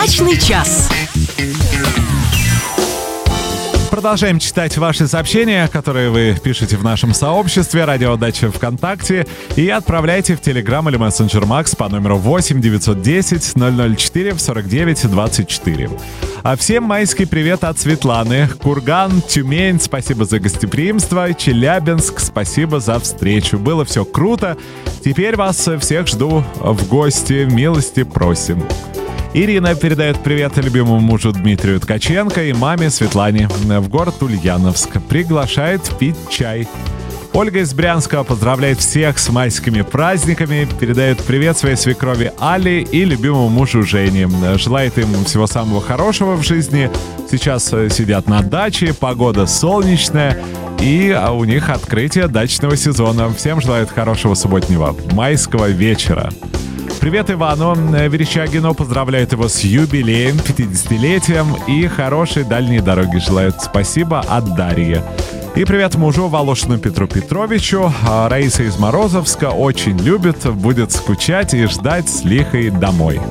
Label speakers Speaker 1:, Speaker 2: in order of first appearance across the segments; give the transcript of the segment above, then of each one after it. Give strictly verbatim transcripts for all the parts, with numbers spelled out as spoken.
Speaker 1: Дачный час.
Speaker 2: Продолжаем читать ваши сообщения, которые вы пишете в нашем сообществе «Радио Дача ВКонтакте» и отправляйте в Telegram или Messenger Max по номеру восемь девятьсот десять ноль ноль четыре сорок девять двадцать четыре. А всем майский привет от Светланы. Курган, Тюмень, спасибо за гостеприимство. Челябинск, спасибо за встречу. Было все круто. Теперь вас всех жду в гости. Милости просим. Ирина передает привет любимому мужу Дмитрию Ткаченко и маме Светлане в город Ульяновск. Приглашает пить чай. Ольга из Брянска поздравляет всех с майскими праздниками, передает привет своей свекрови Али и любимому мужу Жене. Желает им всего самого хорошего в жизни. Сейчас сидят на даче, погода солнечная, и у них открытие дачного сезона. Всем желает хорошего субботнего майского вечера. Привет Ивану Верещагину, поздравляет его с юбилеем, пятидесятилетием и хорошей дальней дороги желают. Спасибо от Дарьи. И привет мужу Волошину Петру Петровичу. Раиса из Морозовска очень любит, будет скучать и ждать с лихой домой.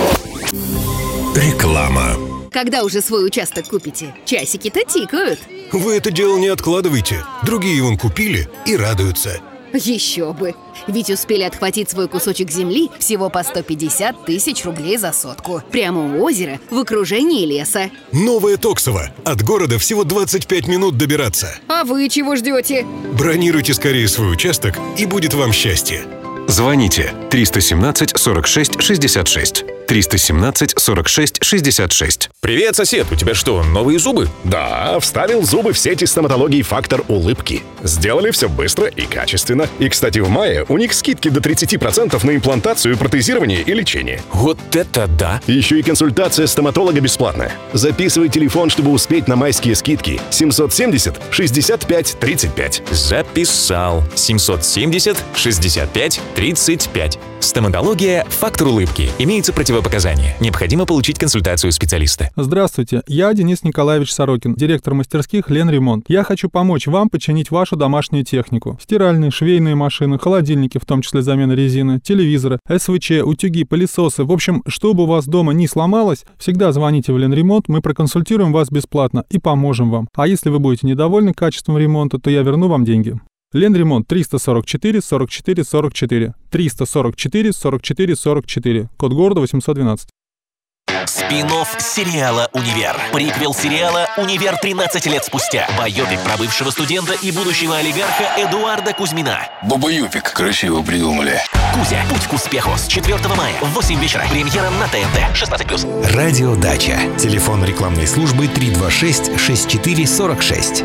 Speaker 3: Реклама.
Speaker 1: Когда уже свой участок купите? Часики-то тикают.
Speaker 3: Вы это дело не откладывайте. Другие вон купили и радуются.
Speaker 1: Еще бы. Ведь успели отхватить свой кусочек земли всего по сто пятьдесят тысяч рублей за сотку. Прямо у озера, в окружении леса.
Speaker 3: Новое Токсово. От города всего двадцать пять минут добираться.
Speaker 1: А вы чего ждете?
Speaker 3: Бронируйте скорее свой участок, и будет вам счастье.
Speaker 4: Звоните триста семнадцать сорок шесть шестьдесят шесть. триста семнадцать сорок шесть шестьдесят шесть.
Speaker 5: Привет, сосед, у тебя что, новые зубы? Да, вставил зубы в сети стоматологии «Фактор улыбки». Сделали все быстро и качественно. И, кстати, в мае у них скидки до тридцать процентов на имплантацию, протезирование и лечение.
Speaker 4: Вот это да!
Speaker 5: Еще и консультация стоматолога бесплатная. Записывай телефон, чтобы успеть на майские скидки. семьсот семьдесят шестьдесят пять тридцать пять.
Speaker 4: Записал. семьсот семьдесят шестьдесят пять тридцать пять. Стоматология «Фактор улыбки». Имеются противопоказания. Необходимо получить консультацию специалиста.
Speaker 6: Здравствуйте, я Денис Николаевич Сорокин, директор мастерских «Ленремонт». Я хочу помочь вам починить вашу домашнюю технику. Стиральные, швейные машины, холодильники, в том числе замена резины, телевизоры, эс вэ че, утюги, пылесосы. В общем, чтобы у вас дома не сломалось, всегда звоните в Ленремонт, мы проконсультируем вас бесплатно и поможем вам. А если вы будете недовольны качеством ремонта, то я верну вам деньги. Ленремонт триста сорок четыре сорок четыре сорок четыре. триста сорок четыре сорок четыре сорок четыре. Код города восемьсот двенадцать.
Speaker 7: Спин-офф сериала «Универ». Приквел сериала «Универ» тринадцать лет спустя. Байопик про бывшего студента и будущего олигарха Эдуарда Кузьмина.
Speaker 8: Бабаюпик. Красиво придумали.
Speaker 7: Кузя. Путь к успеху. С четвёртого мая в восемь вечера. Премьера на тэ эн тэ. шестнадцать плюс.
Speaker 3: Радио Дача. Телефон рекламной службы три два шесть шесть четыре сорок шесть.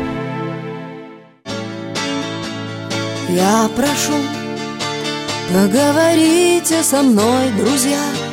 Speaker 9: Я прошу, поговорите со мной, друзья.